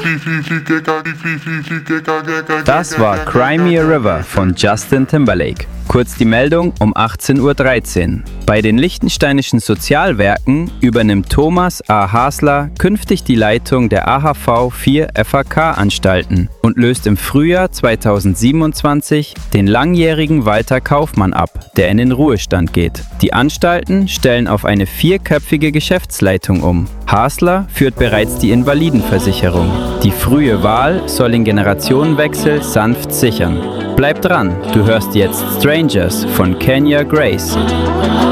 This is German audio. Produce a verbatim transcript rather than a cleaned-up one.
Das war Cry Me a River von Justin Timberlake. Kurz die Meldung um achtzehn Uhr dreizehn. Bei den Liechtensteinischen Sozialwerken übernimmt Thomas A. Hasler künftig die Leitung der A H V vier F A K-Anstalten und löst im Frühjahr zweitausendsiebenundzwanzig den langjährigen Walter Kaufmann ab, der in den Ruhestand geht. Die Anstalten stellen auf eine vierköpfige Geschäftsleitung um. Hasler führt bereits die Invalidenversicherung. Die frühe Wahl soll den Generationenwechsel sanft sichern. Bleib dran, du hörst jetzt Strangers von Kenya Grace.